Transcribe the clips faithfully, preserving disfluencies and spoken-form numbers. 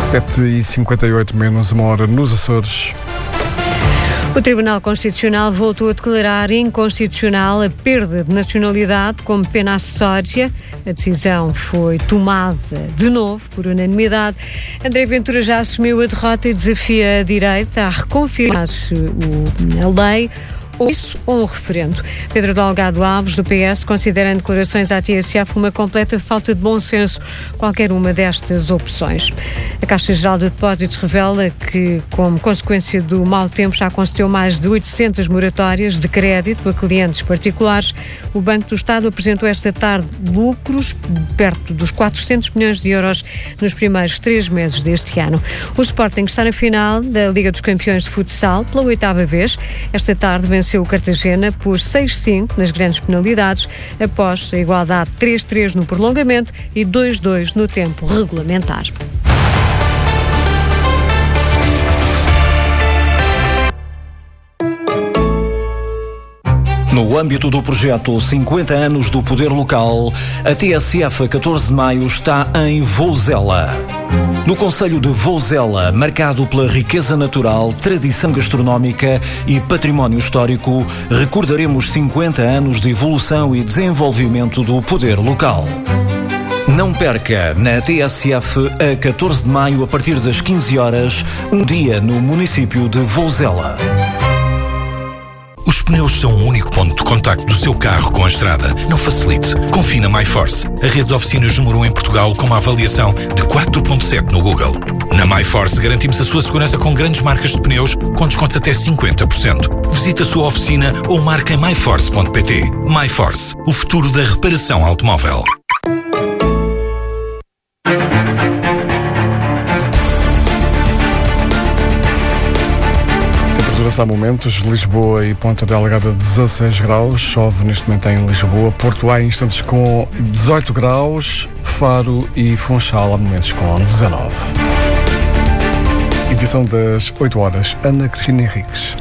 sete e cinquenta e oito, menos uma hora nos Açores. O Tribunal Constitucional voltou a declarar inconstitucional a perda de nacionalidade como pena acessória. A decisão foi tomada de novo por unanimidade. André Ventura já assumiu a derrota e desafia a direita a reconfirmar-se a lei, ou isso ou um referendo. Pedro Delgado Alves, do P S, considera em declarações à T S F uma completa falta de bom senso qualquer uma destas opções. A Caixa Geral de Depósitos revela que, como consequência do mau tempo, já concedeu mais de oitocentas moratórias de crédito a clientes particulares. O Banco do Estado apresentou esta tarde lucros perto dos quatrocentos milhões de euros nos primeiros três meses deste ano. O Sporting está na final da Liga dos Campeões de Futsal pela oitava vez. Esta tarde venceu o Cartagena por seis cinco nas grandes penalidades, após a igualdade três três no prolongamento e dois dois no tempo regulamentar. No âmbito do projeto cinquenta anos do Poder Local, a T S F a catorze de maio está em Vouzela. No concelho de Vouzela, marcado pela riqueza natural, tradição gastronómica e património histórico, recordaremos cinquenta anos de evolução e desenvolvimento do poder local. Não perca, na T S F, a catorze de maio, a partir das quinze horas, um dia no município de Vouzela. Os pneus são o único ponto de contacto do seu carro com a estrada. Não facilite. Confie na MyForce, a rede de oficinas número um em Portugal com uma avaliação de quatro ponto sete no Google. Na MyForce garantimos a sua segurança com grandes marcas de pneus com descontos até cinquenta por cento. Visite a sua oficina ou marque em my force ponto p t. MyForce, o futuro da reparação automóvel. Há momentos, Lisboa e Ponta Delgada dezasseis graus, chove neste momento em Lisboa, Porto há instantes com dezoito graus, Faro e Funchal há momentos com dezanove. Edição das oito horas, Ana Cristina Henriques.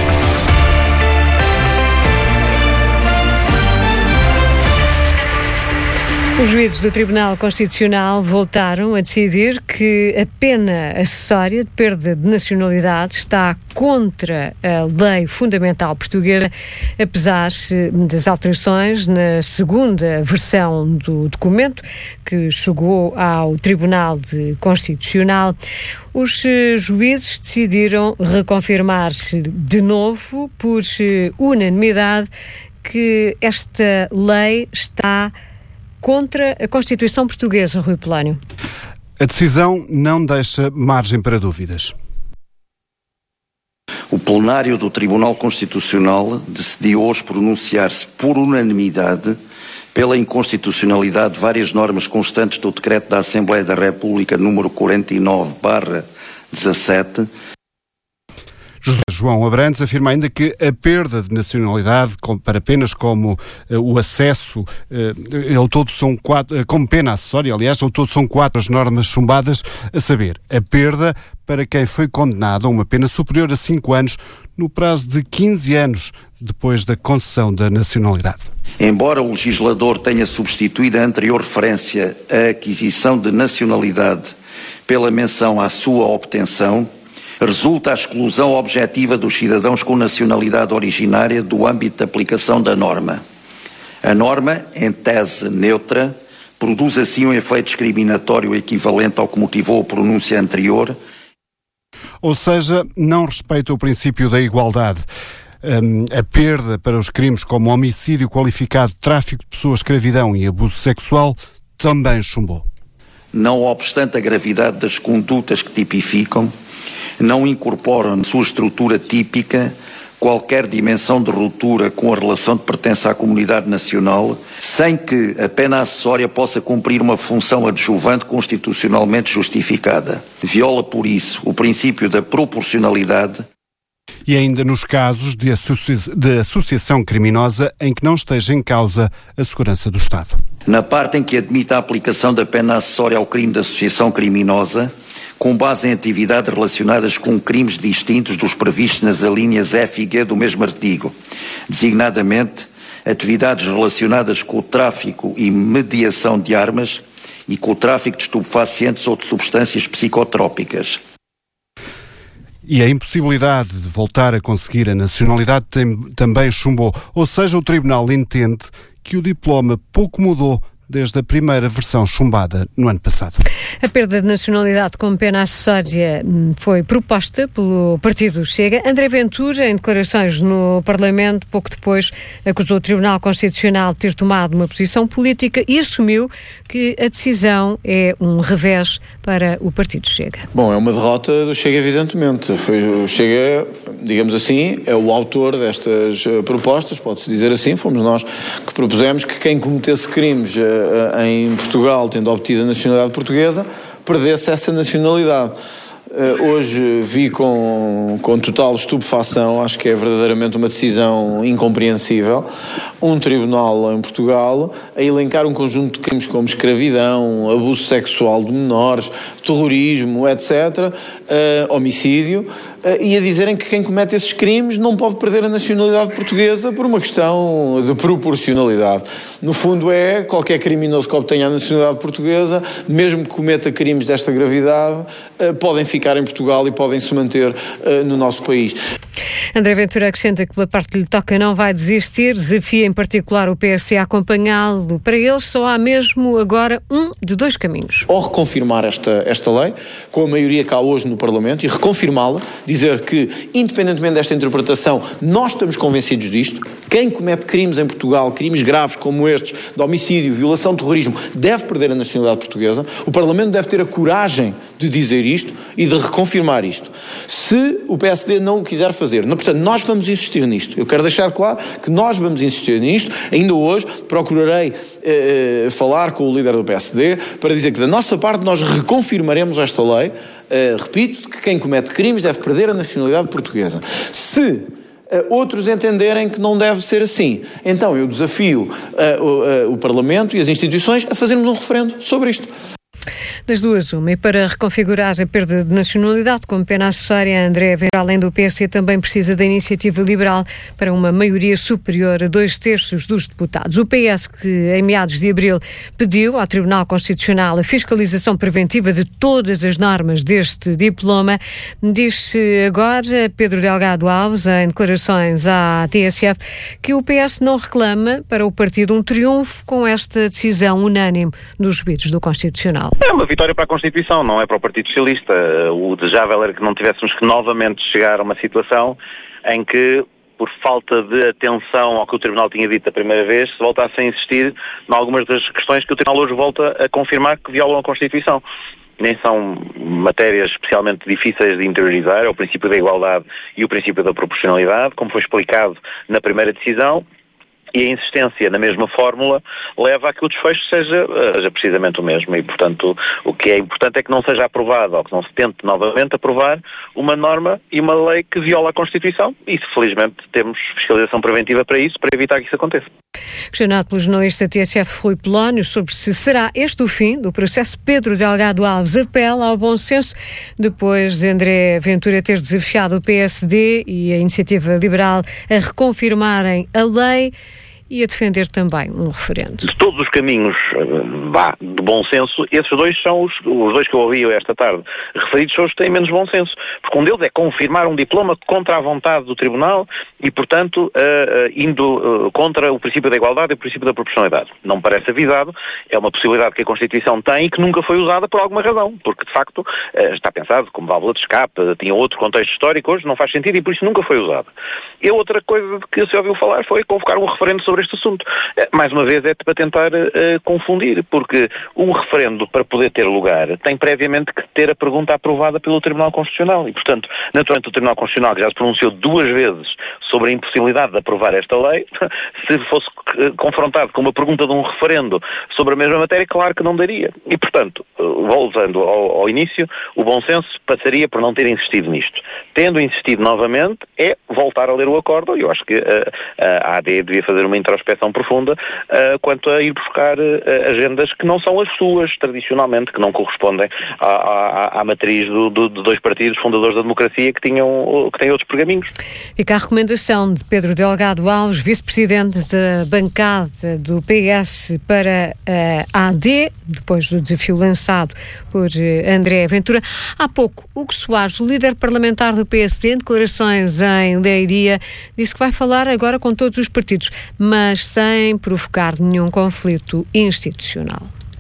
Os juízes do Tribunal Constitucional voltaram a decidir que a pena acessória de perda de nacionalidade está contra a lei fundamental portuguesa, apesar das alterações na segunda versão do documento que chegou ao Tribunal Constitucional. Os juízes decidiram reconfirmar-se de novo, por unanimidade, que esta lei está contra a Constituição Portuguesa, Rui Polónio. A decisão não deixa margem para dúvidas. O plenário do Tribunal Constitucional decidiu hoje pronunciar-se por unanimidade pela inconstitucionalidade de várias normas constantes do Decreto da Assembleia da República número quarenta e nove barra dezassete. José João Abrantes afirma ainda que a perda de nacionalidade para penas como uh, o acesso, uh, ao todo são quatro, uh, como pena acessória, aliás, ao todo são quatro as normas chumbadas, a saber, a perda para quem foi condenado a uma pena superior a cinco anos no prazo de quinze anos depois da concessão da nacionalidade. Embora o legislador tenha substituído a anterior referência à aquisição de nacionalidade pela menção à sua obtenção, resulta a exclusão objetiva dos cidadãos com nacionalidade originária do âmbito de aplicação da norma. A norma, em tese neutra, produz assim um efeito discriminatório equivalente ao que motivou a pronúncia anterior. Ou seja, não respeita o princípio da igualdade. Um, a perda para os crimes como homicídio qualificado, tráfico de pessoas, escravidão e abuso sexual também chumbou. Não obstante a gravidade das condutas que tipificam, não incorporam na sua estrutura típica qualquer dimensão de ruptura com a relação de pertença à comunidade nacional, sem que a pena acessória possa cumprir uma função adjuvante constitucionalmente justificada. Viola, por isso, o princípio da proporcionalidade. E ainda nos casos de, associa- de associação criminosa em que não esteja em causa a segurança do Estado. Na parte em que admite a aplicação da pena acessória ao crime de associação criminosa, com base em atividades relacionadas com crimes distintos dos previstos nas alíneas F e G do mesmo artigo, designadamente atividades relacionadas com o tráfico e mediação de armas e com o tráfico de estupefacientes ou de substâncias psicotrópicas. E a impossibilidade de voltar a conseguir a nacionalidade tem, também chumbou. Ou seja, o Tribunal entende que o diploma pouco mudou desde a primeira versão chumbada no ano passado. A perda de nacionalidade como pena acessória foi proposta pelo partido Chega. André Ventura, em declarações no Parlamento, pouco depois acusou o Tribunal Constitucional de ter tomado uma posição política e assumiu que a decisão é um revés para o partido Chega. Bom, é uma derrota do Chega, evidentemente. Foi, o Chega, digamos assim, é o autor destas uh, propostas, pode-se dizer assim. Fomos nós que propusemos que quem cometesse crimes uh, em Portugal, tendo obtido a nacionalidade portuguesa, perdesse essa nacionalidade. Uh, hoje vi com, com total estupefação, acho que é verdadeiramente uma decisão incompreensível, um tribunal em Portugal a elencar um conjunto de crimes como escravidão, abuso sexual de menores, terrorismo, etcétera, uh, homicídio, uh, e a dizerem que quem comete esses crimes não pode perder a nacionalidade portuguesa por uma questão de proporcionalidade. No fundo é, qualquer criminoso que obtenha a nacionalidade portuguesa, mesmo que cometa crimes desta gravidade, uh, podem ficar em Portugal e podem se manter uh, no nosso país. André Ventura acrescenta que pela parte que lhe toca não vai desistir, desafia em particular o P S C a acompanhá-lo. Para eles só há mesmo agora um de dois caminhos. Ou reconfirmar esta, esta lei, com a maioria cá hoje no Parlamento, e reconfirmá-la, dizer que, independentemente desta interpretação, nós estamos convencidos disto. Quem comete crimes em Portugal, crimes graves como estes, de homicídio, violação de terrorismo, deve perder a nacionalidade portuguesa. O Parlamento deve ter a coragem de dizer isto e de reconfirmar isto. Se o P S D não o quiser fazer, não, portanto, nós vamos insistir nisto. Eu quero deixar claro que nós vamos insistir nisto. Ainda hoje procurarei eh, falar com o líder do P S D para dizer que da nossa parte nós reconfirmaremos esta lei. Eh, repito, que quem comete crimes deve perder a nacionalidade portuguesa. Se Uh, outros entenderem que não deve ser assim, então eu desafio uh, o, uh, o Parlamento e as instituições a fazermos um referendo sobre isto. Das duas, uma. E para reconfigurar a perda de nacionalidade como pena acessória, André Ventura, além do P S C, também precisa da iniciativa liberal para uma maioria superior a dois terços dos deputados. O P S, que em meados de abril pediu ao Tribunal Constitucional a fiscalização preventiva de todas as normas deste diploma, diz agora Pedro Delgado Alves, em declarações à T S F, que o P S não reclama para o partido um triunfo com esta decisão unânime dos juízes do Constitucional. É uma vitória para a Constituição, não é para o Partido Socialista. O desejável era que não tivéssemos que novamente chegar a uma situação em que, por falta de atenção ao que o Tribunal tinha dito a primeira vez, se voltasse a insistir em algumas das questões que o Tribunal hoje volta a confirmar que violam a Constituição. Nem são matérias especialmente difíceis de interiorizar, é o princípio da igualdade e o princípio da proporcionalidade, como foi explicado na primeira decisão. E a insistência na mesma fórmula leva a que o desfecho seja, seja precisamente o mesmo. E, portanto, o que é importante é que não seja aprovado, ou que não se tente novamente aprovar uma norma e uma lei que viola a Constituição. E, felizmente, temos fiscalização preventiva para isso, para evitar que isso aconteça. Questionado pelo jornalista T S F Rui Polónio sobre se será este o fim do processo, Pedro Delgado Alves apela ao bom senso depois de André Ventura ter desafiado o P S D e a Iniciativa Liberal a reconfirmarem a lei e a defender também um referendo. De todos os caminhos bah, de bom senso, esses dois são os, os dois que eu ouvi esta tarde referidos, são os que têm menos bom senso, porque um deles é confirmar um diploma contra a vontade do Tribunal e, portanto, uh, uh, indo uh, contra o princípio da igualdade e o princípio da proporcionalidade. Não me parece avisado, é uma possibilidade que a Constituição tem e que nunca foi usada por alguma razão, porque, de facto, uh, está pensado como válvula de escape, uh, tinha outro contexto histórico, hoje não faz sentido e por isso nunca foi usada. E a outra coisa de que se ouviu falar foi convocar um referendo sobre este assunto. Mais uma vez é para tentar uh, confundir, porque um referendo, para poder ter lugar, tem previamente que ter a pergunta aprovada pelo Tribunal Constitucional e, portanto, naturalmente o Tribunal Constitucional, que já se pronunciou duas vezes sobre a impossibilidade de aprovar esta lei, se fosse uh, confrontado com uma pergunta de um referendo sobre a mesma matéria, claro que não daria. E, portanto, uh, voltando ao, ao início, o bom senso passaria por não ter insistido nisto. Tendo insistido novamente, é voltar a ler o acordo, e eu acho que uh, a A D devia fazer uma introspeção profunda uh, quanto a ir buscar uh, agendas que não são as suas, tradicionalmente, que não correspondem à, à, à matriz do, do, de dois partidos fundadores da democracia que, tinham, que têm outros pergaminhos. Fica a recomendação de Pedro Delgado Alves, vice-presidente da bancada do P S para a A D, depois do desafio lançado por André Ventura. Há pouco, Hugo Soares, o líder parlamentar do P S D, em declarações em Leiria, disse que vai falar agora com todos os partidos, mas sem provocar nenhum conflito institucional.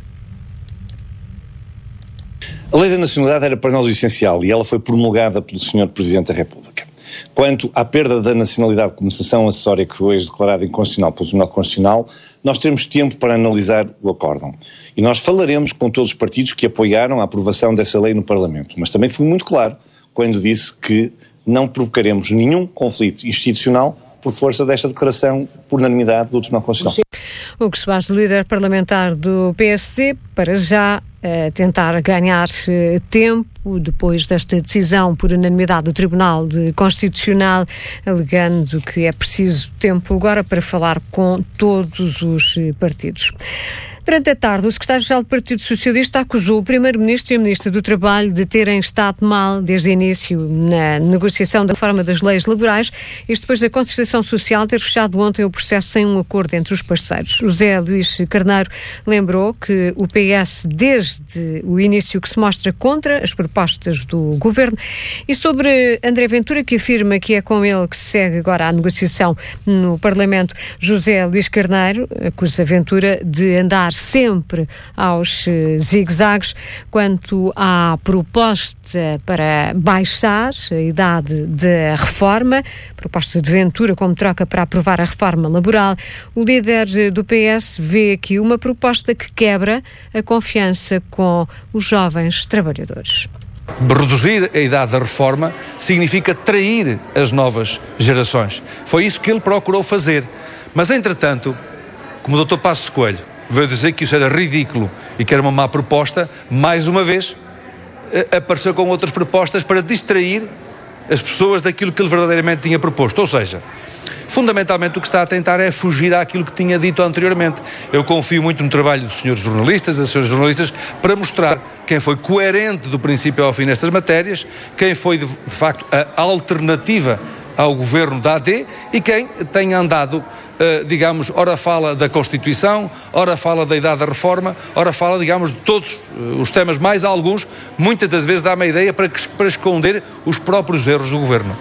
A lei da nacionalidade era para nós o essencial e ela foi promulgada pelo senhor Presidente da República. Quanto à perda da nacionalidade como sanção acessória que foi hoje declarada inconstitucional pelo Tribunal Constitucional, nós teremos tempo para analisar o acórdão. E nós falaremos com todos os partidos que apoiaram a aprovação dessa lei no Parlamento. Mas também fui muito claro quando disse que não provocaremos nenhum conflito institucional por força desta declaração por unanimidade do Tribunal Constitucional. Hugo Soares, líder parlamentar do P S D, para já eh, tentar ganhar eh, tempo depois desta decisão por unanimidade do Tribunal Constitucional, alegando que é preciso tempo agora para falar com todos os partidos. Durante a tarde, o secretário-geral do Partido Socialista acusou o primeiro-ministro e a ministra do Trabalho de terem estado mal desde o início na negociação da reforma das leis laborais, isto depois da concertação social ter fechado ontem o processo sem um acordo entre os parceiros. José Luís Carneiro lembrou que o P S, desde o início, que se mostra contra as propostas do governo. E sobre André Ventura, que afirma que é com ele que se segue agora a negociação no Parlamento, José Luís Carneiro acusa Ventura de andar sempre aos zigue-zagues quanto à proposta para baixar a idade da reforma, proposta de Ventura como troca para aprovar a reforma laboral. O líder do P S vê aqui uma proposta que quebra a confiança com os jovens trabalhadores. Reduzir a idade da reforma significa trair as novas gerações. Foi isso que ele procurou fazer. Mas, entretanto, como o doutor Passos Coelho veio dizer que isso era ridículo e que era uma má proposta, mais uma vez apareceu com outras propostas para distrair as pessoas daquilo que ele verdadeiramente tinha proposto. Ou seja, fundamentalmente o que está a tentar é fugir àquilo que tinha dito anteriormente. Eu confio muito no trabalho dos senhores jornalistas, das senhoras jornalistas, para mostrar quem foi coerente do princípio ao fim nestas matérias, quem foi de, de facto a alternativa ao governo da A D e quem tem andado, uh, digamos, ora fala da Constituição, ora fala da idade da reforma, ora fala, digamos, de todos uh, os temas, mais alguns, muitas das vezes dá uma ideia para, para esconder os próprios erros do governo.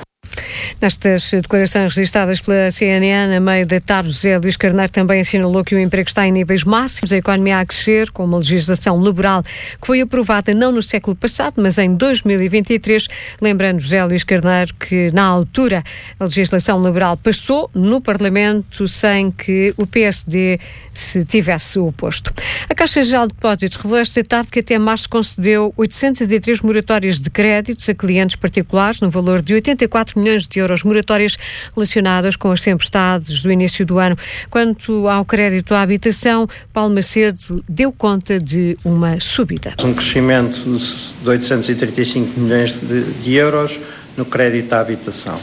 Nestas declarações registradas pela C N N, a meio da tarde, José Luís Carneiro também assinalou que o emprego está em níveis máximos, a economia a crescer, com uma legislação laboral que foi aprovada não no século passado, mas em dois mil e vinte e três, lembrando José Luís Carneiro que, na altura, a legislação laboral passou no Parlamento sem que o P S D se tivesse oposto. A Caixa Geral de Depósitos revelou esta tarde que até março concedeu oitocentas e três moratórias de créditos a clientes particulares, no valor de oitenta e quatro milhões de euros, moratórias relacionadas com as tempestades do início do ano. Quanto ao crédito à habitação, Paulo Macedo deu conta de uma subida. Um crescimento de oitocentos e trinta e cinco milhões de, de euros no crédito à habitação.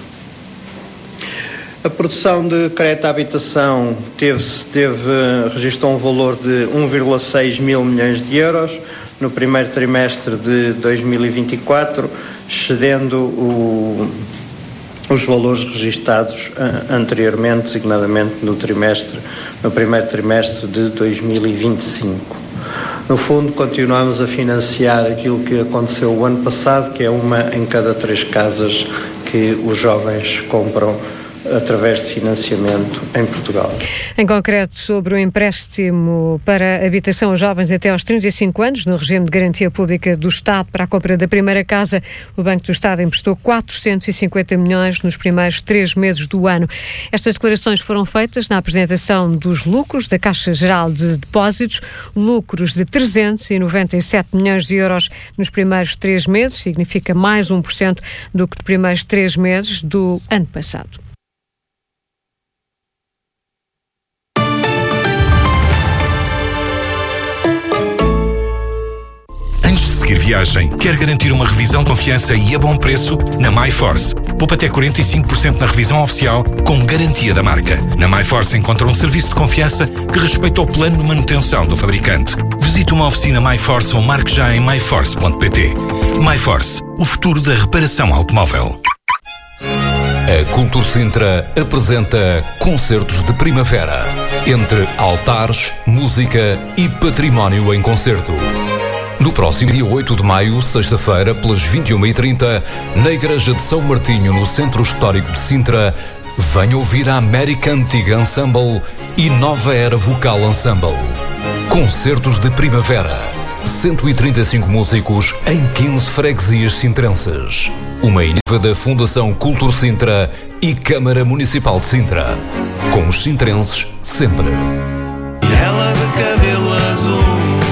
A produção de crédito à habitação teve, teve, registrou um valor de um vírgula seis mil milhões de euros no primeiro trimestre de dois mil e vinte e quatro, excedendo o, os valores registados uh, anteriormente, designadamente no, trimestre, no primeiro trimestre de dois mil e vinte e cinco. No fundo, continuamos a financiar aquilo que aconteceu o ano passado, que é uma em cada três casas que os jovens compram através de financiamento em Portugal. Em concreto, sobre o empréstimo para habitação aos jovens até aos trinta e cinco anos, no regime de garantia pública do Estado para a compra da primeira casa, o Banco do Estado emprestou quatrocentos e cinquenta milhões nos primeiros três meses do ano. Estas declarações foram feitas na apresentação dos lucros da Caixa Geral de Depósitos, lucros de trezentos e noventa e sete milhões de euros nos primeiros três meses, significa mais um por cento do que nos primeiros três meses do ano passado. Antes de seguir viagem, quer garantir uma revisão de confiança e a bom preço? Na MyForce. Poupa até quarenta e cinco por cento na revisão oficial com garantia da marca. Na MyForce encontra um serviço de confiança que respeita o plano de manutenção do fabricante. Visite uma oficina MyForce ou marque já em my force ponto p t. MyForce, o futuro da reparação automóvel. A Cultur Sintra apresenta Concertos de Primavera, entre altares, música e património em concerto. No próximo dia oito de maio, sexta-feira, pelas vinte e uma e trinta, na Igreja de São Martinho, no Centro Histórico de Sintra, venha ouvir a América Antiga Ensemble e Nova Era Vocal Ensemble. Concertos de Primavera. cento e trinta e cinco músicos em quinze freguesias sintrenses. Uma iniciativa da Fundação Cultur Sintra e Câmara Municipal de Sintra. Com os sintrenses sempre. E ela de cabelo azul.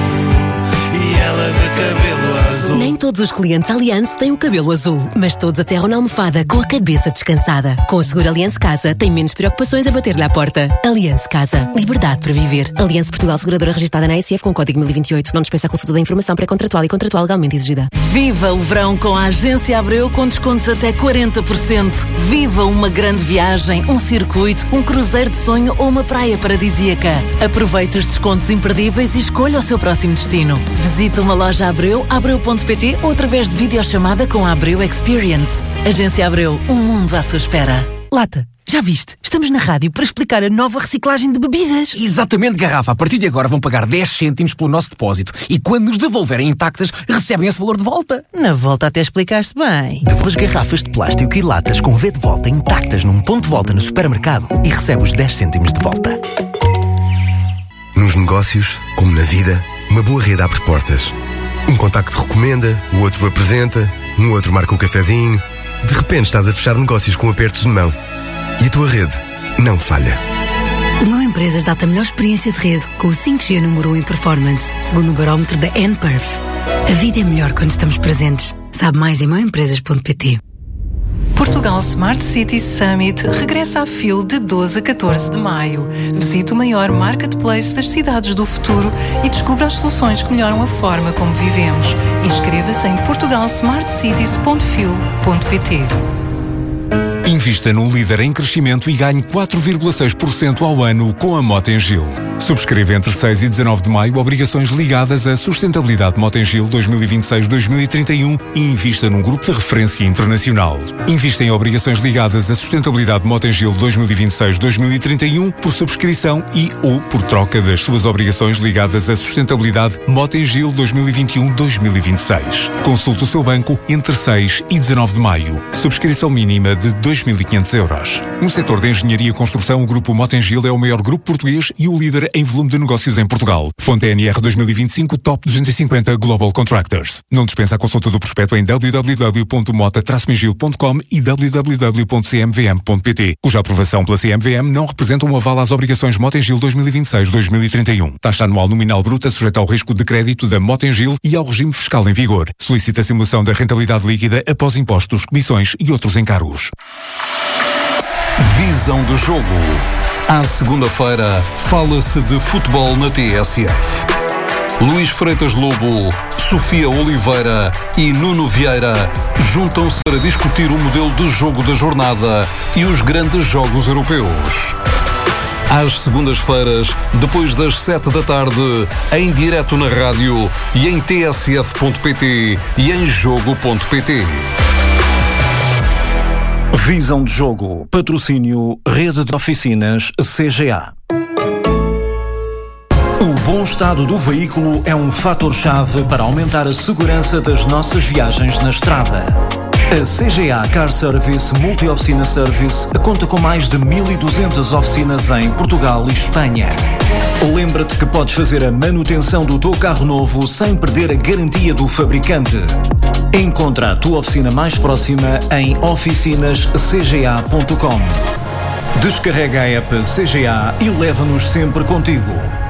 E ela de cabelo azul. Nem todos os clientes Allianz têm o cabelo azul, mas todos aterram na almofada com a cabeça descansada. Com o seguro Allianz Casa, tem menos preocupações a bater-lhe à porta. Allianz Casa. Liberdade para viver. Allianz Portugal, seguradora registrada na A S F com código mil e vinte e oito. Não dispensa a consulta da informação pré-contratual e contratual legalmente exigida. Viva o verão com a Agência Abreu com descontos até quarenta por cento. Viva uma grande viagem, um circuito, um cruzeiro de sonho ou uma praia paradisíaca. Aproveite os descontos imperdíveis e escolha o seu próximo destino. Visite uma loja Abreu, abreu ponto p t ou através de videochamada com a Abreu Experience. Agência Abreu, um mundo à sua espera. Lata, já viste? Estamos na rádio para explicar a nova reciclagem de bebidas. Exatamente, Garrafa. A partir de agora vão pagar dez cêntimos pelo nosso depósito e quando nos devolverem intactas, recebem esse valor de volta. Na volta até explicaste bem. Devolve as garrafas de plástico e latas com V de volta intactas num ponto de volta no supermercado e recebe os dez cêntimos de volta. Nos negócios, como na vida, uma boa rede abre portas. Um contacto recomenda, o outro apresenta, um outro marca um cafezinho. De repente estás a fechar negócios com apertos de mão. E a tua rede não falha. O Meu Empresas dá-te a melhor experiência de rede com o cinco G número um em performance, segundo o barómetro da N Perf. A vida é melhor quando estamos presentes. Sabe mais em meu empresas ponto p t. Portugal Smart City Summit regressa à F I L de doze a catorze de maio. Visite o maior marketplace das cidades do futuro e descubra as soluções que melhoram a forma como vivemos. Inscreva-se em portugal smart cities ponto f i l ponto p t. Invista num líder em crescimento e ganhe quatro vírgula seis por cento ao ano com a Motengil. Subscreva entre seis e dezanove de maio obrigações ligadas à sustentabilidade Motengil dois mil e vinte e seis a dois mil e trinta e um e invista num grupo de referência internacional. Invista em obrigações ligadas à sustentabilidade Motengil dois mil e vinte e seis a dois mil e trinta e um por subscrição e ou por troca das suas obrigações ligadas à sustentabilidade Motengil dois mil e vinte e um a dois mil e vinte e seis. Consulte o seu banco entre seis e dezanove de maio. Subscrição mínima de dois mil e quinhentos euros. No setor da engenharia e construção, o grupo Motengil é o maior grupo português e o líder em volume de negócios em Portugal. Fonte N R dois mil e vinte e cinco Top duzentos e cinquenta Global Contractors. Não dispensa a consulta do prospecto em w w w ponto mota mengil ponto com e w w w ponto c m v m ponto p t, cuja aprovação pela C M V M não representa um aval às obrigações Motengil dois mil e vinte e seis a dois mil e trinta e um. Taxa anual nominal bruta sujeita ao risco de crédito da Motengil e ao regime fiscal em vigor. Solicita a simulação da rentabilidade líquida após impostos, comissões e outros encargos. Visão do jogo. À segunda-feira, fala-se de futebol na T S F. Luís Freitas Lobo, Sofia Oliveira e Nuno Vieira juntam-se para discutir o modelo de jogo da jornada e os grandes jogos europeus. Às segundas-feiras, depois das sete da tarde, em direto na rádio e em t s f ponto p t e em jogo ponto p t. Visão de jogo. Patrocínio Rede de Oficinas C G A. O bom estado do veículo é um fator-chave para aumentar a segurança das nossas viagens na estrada. A C G A Car Service Multi-Oficina Service conta com mais de mil e duzentas oficinas em Portugal e Espanha. Lembra-te que podes fazer a manutenção do teu carro novo sem perder a garantia do fabricante. Encontra a tua oficina mais próxima em oficinas c g a ponto com. Descarrega a app C G A e leva-nos sempre contigo.